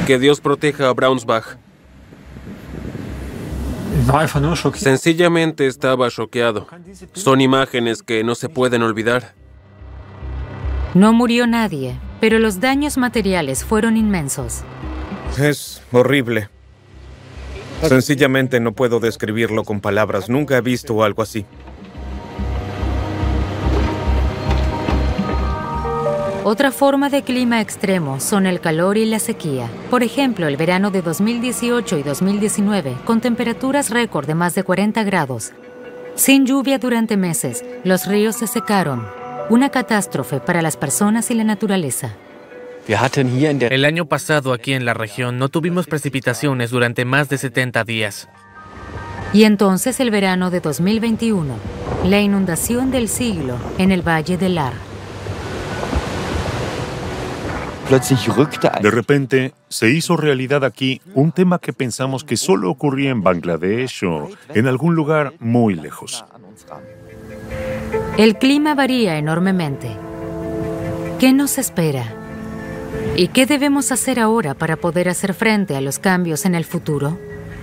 Que Dios proteja a Braunsbach. Sencillamente estaba choqueado. Son imágenes que no se pueden olvidar. No murió nadie, pero los daños materiales fueron inmensos. Es horrible. Sencillamente no puedo describirlo con palabras. Nunca he visto algo así. Otra forma de clima extremo son el calor y la sequía. Por ejemplo, el verano de 2018 y 2019, con temperaturas récord de más de 40 grados. Sin lluvia durante meses, los ríos se secaron. Una catástrofe para las personas y la naturaleza. El año pasado aquí en la región no tuvimos precipitaciones durante más de 70 días. Y entonces el verano de 2021, la inundación del siglo en el Valle del Lar. De repente, se hizo realidad aquí un tema que pensamos que solo ocurría en Bangladesh o en algún lugar muy lejos. El clima varía enormemente. ¿Qué nos espera? ¿Y qué debemos hacer ahora para poder hacer frente a los cambios en el futuro?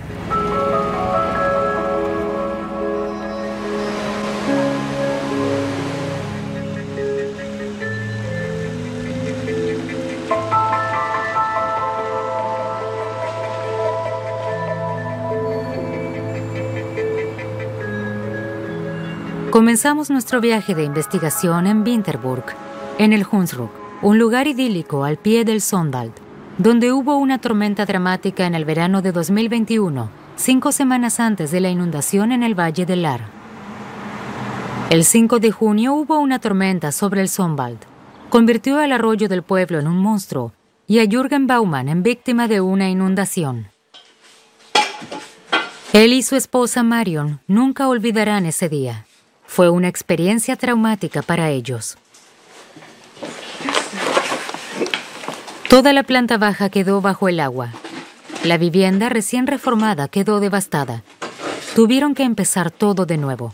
Comenzamos nuestro viaje de investigación en Vinterburg, en el Hunsrück, un lugar idílico al pie del Sundwald, donde hubo una tormenta dramática en el verano de 2021, 5 semanas antes de la inundación en el Valle del Lar. El 5 de junio hubo una tormenta sobre el Sundwald. Convirtió al arroyo del pueblo en un monstruo y a Jürgen Baumann en víctima de una inundación. Él y su esposa Marion nunca olvidarán ese día. Fue una experiencia traumática para ellos. Toda la planta baja quedó bajo el agua. La vivienda recién reformada quedó devastada. Tuvieron que empezar todo de nuevo.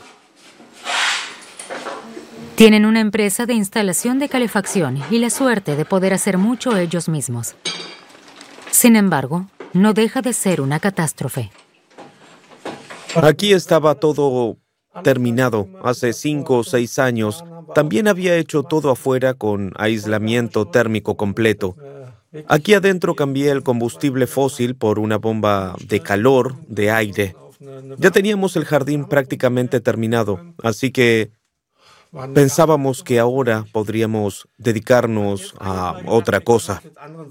Tienen una empresa de instalación de calefacción y la suerte de poder hacer mucho ellos mismos. Sin embargo, no deja de ser una catástrofe. Aquí estaba todo terminado hace 5 o 6 años. También había hecho todo afuera con aislamiento térmico completo. Aquí adentro cambié el combustible fósil por una bomba de calor, de aire. Ya teníamos el jardín prácticamente terminado, así que pensábamos que ahora podríamos dedicarnos a otra cosa.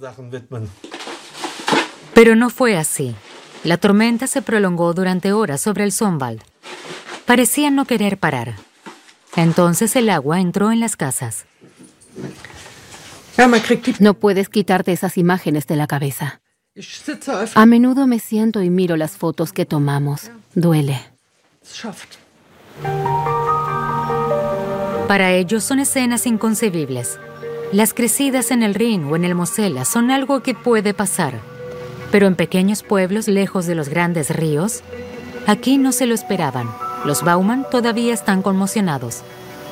Pero no fue así. La tormenta se prolongó durante horas sobre el Sundwald. Parecían no querer parar. Entonces el agua entró en las casas. No puedes quitarte esas imágenes de la cabeza. A menudo me siento y miro las fotos que tomamos. Duele. Para ellos son escenas inconcebibles. Las crecidas en el Rin o en el Mosela son algo que puede pasar. Pero en pequeños pueblos lejos de los grandes ríos, aquí no se lo esperaban. Los Baumann todavía están conmocionados.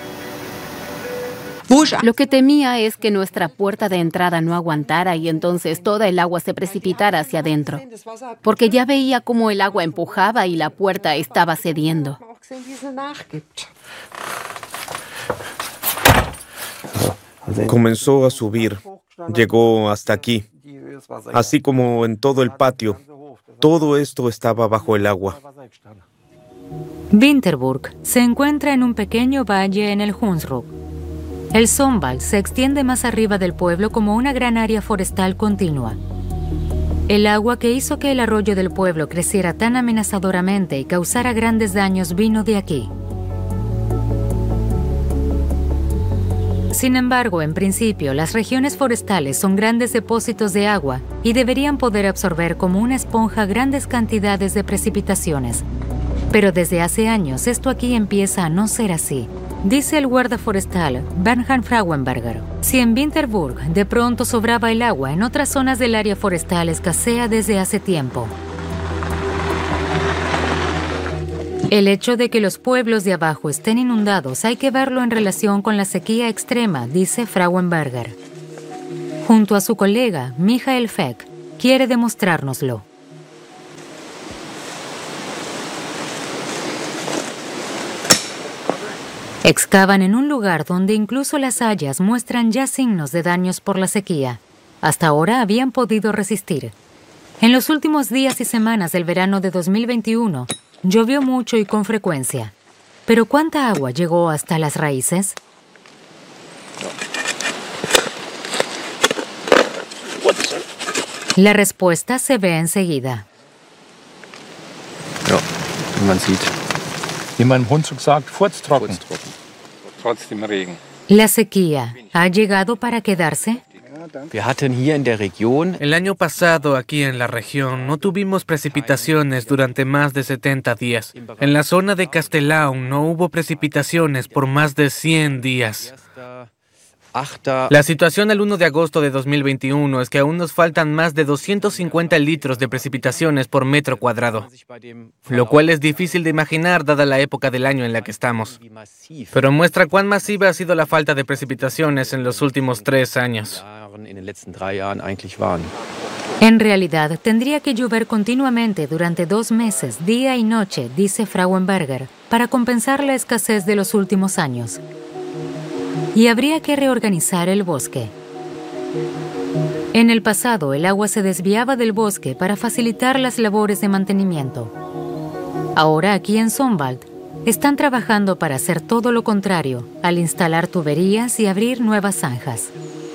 Lo que temía es que nuestra puerta de entrada no aguantara y entonces toda el agua se precipitara hacia adentro. Porque ya veía cómo el agua empujaba y la puerta estaba cediendo. Comenzó a subir. Llegó hasta aquí. Así como en todo el patio. Todo esto estaba bajo el agua. Vinterburg se encuentra en un pequeño valle en el Hunsrück. El Sundwald se extiende más arriba del pueblo como una gran área forestal continua. El agua que hizo que el arroyo del pueblo creciera tan amenazadoramente y causara grandes daños vino de aquí. Sin embargo, en principio, las regiones forestales son grandes depósitos de agua y deberían poder absorber como una esponja grandes cantidades de precipitaciones. Pero desde hace años esto aquí empieza a no ser así. Dice el guarda forestal Bernhard Frauenberger. Si en Vinterburg de pronto sobraba el agua, en otras zonas del área forestal escasea desde hace tiempo. El hecho de que los pueblos de abajo estén inundados hay que verlo en relación con la sequía extrema, dice Frauenberger. Junto a su colega Michael Feck, quiere demostrárnoslo. Excavan en un lugar donde incluso las hayas muestran ya signos de daños por la sequía. Hasta ahora habían podido resistir. En los últimos días y semanas del verano de 2021, llovió mucho y con frecuencia. ¿Pero cuánta agua llegó hasta las raíces? La respuesta se ve enseguida. Ja, man sieht. Wie mein Hunsrück sagt, furztrocken. Trotzdem Regen. ¿La sequía ha llegado para quedarse? Wir hatten hier in der Region El año pasado, aquí en la región, no tuvimos precipitaciones durante más de 70 días. En la zona de Castellaun no hubo precipitaciones por más de 100 días. La situación al 1 de agosto de 2021 es que aún nos faltan más de 250 litros de precipitaciones por metro cuadrado, lo cual es difícil de imaginar dada la época del año en la que estamos. Pero muestra cuán masiva ha sido la falta de precipitaciones en los últimos 3 años. En realidad, tendría que llover continuamente durante 2 meses, día y noche, dice Frauenberger, para compensar la escasez de los últimos años. Y habría que reorganizar el bosque. En el pasado, el agua se desviaba del bosque para facilitar las labores de mantenimiento. Ahora, aquí en Sonnwald, están trabajando para hacer todo lo contrario, al instalar tuberías y abrir nuevas zanjas.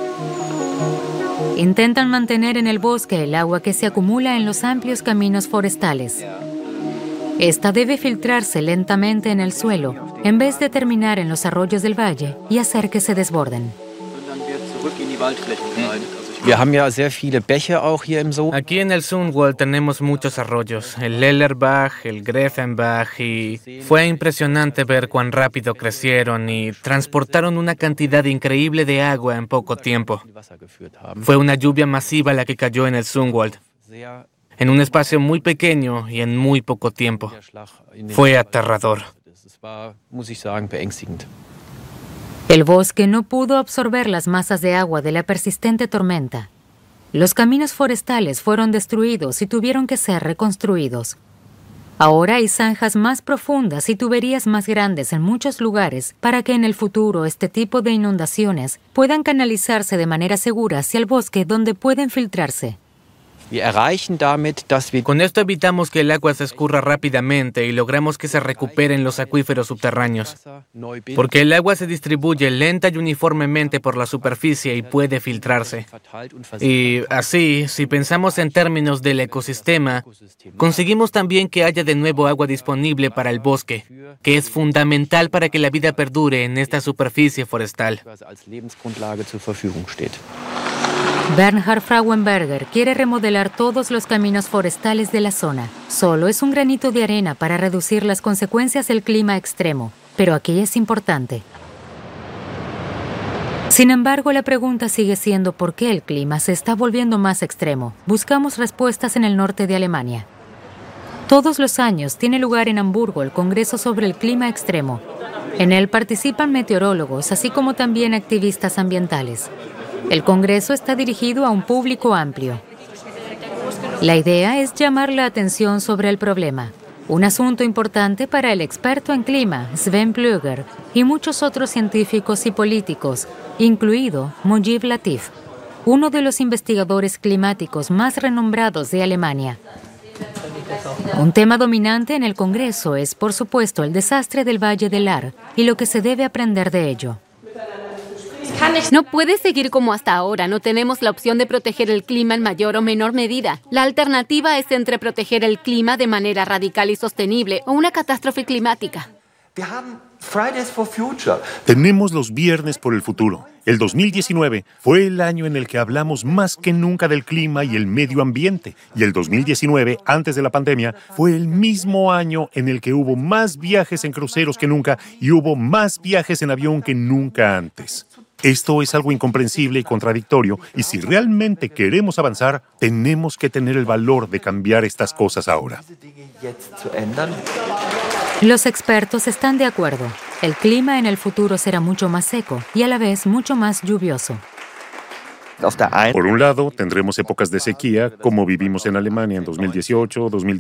Intentan mantener en el bosque el agua que se acumula en los amplios caminos forestales. Esta debe filtrarse lentamente en el suelo, en vez de terminar en los arroyos del valle y hacer que se desborden. Wir haben ja sehr viele Bäche auch hier im Sohn. Aquí en el Sundwald tenemos muchos arroyos, el Lellerbach, el Grevenbach, y fue impresionante ver cuán rápido crecieron y transportaron una cantidad increíble de agua en poco tiempo. Fue una lluvia masiva la que cayó en el Sundwald, en un espacio muy pequeño y en muy poco tiempo. Fue aterrador. El bosque no pudo absorber las masas de agua de la persistente tormenta. Los caminos forestales fueron destruidos y tuvieron que ser reconstruidos. Ahora hay zanjas más profundas y tuberías más grandes en muchos lugares para que en el futuro este tipo de inundaciones puedan canalizarse de manera segura hacia el bosque donde pueden filtrarse. Con esto evitamos que el agua se escurra rápidamente y logramos que se recuperen los acuíferos subterráneos, porque el agua se distribuye lenta y uniformemente por la superficie y puede filtrarse. Y así, si pensamos en términos del ecosistema, conseguimos también que haya de nuevo agua disponible para el bosque, que es fundamental para que la vida perdure en esta superficie forestal. Bernhard Frauenberger quiere remodelar todos los caminos forestales de la zona. Solo es un granito de arena para reducir las consecuencias del clima extremo, pero aquí es importante. Sin embargo, la pregunta sigue siendo por qué el clima se está volviendo más extremo. Buscamos respuestas en el norte de Alemania. Todos los años tiene lugar en Hamburgo el Congreso sobre el Clima Extremo. En él participan meteorólogos, así como también activistas ambientales. El Congreso está dirigido a un público amplio. La idea es llamar la atención sobre el problema, un asunto importante para el experto en clima, Sven Plöger, y muchos otros científicos y políticos, incluido Mujib Latif, uno de los investigadores climáticos más renombrados de Alemania. Un tema dominante en el Congreso es, por supuesto, el desastre del Valle del Ahr y lo que se debe aprender de ello. No puede seguir como hasta ahora. No tenemos la opción de proteger el clima en mayor o menor medida. La alternativa es entre proteger el clima de manera radical y sostenible o una catástrofe climática. Tenemos los viernes por el futuro. El 2019 fue el año en el que hablamos más que nunca del clima y el medio ambiente. Y el 2019, antes de la pandemia, fue el mismo año en el que hubo más viajes en cruceros que nunca y hubo más viajes en avión que nunca antes. Esto es algo incomprensible y contradictorio, y si realmente queremos avanzar, tenemos que tener el valor de cambiar estas cosas ahora. Los expertos están de acuerdo. El clima en el futuro será mucho más seco y a la vez mucho más lluvioso. Por un lado, tendremos épocas de sequía, como vivimos en Alemania en 2018, 2019.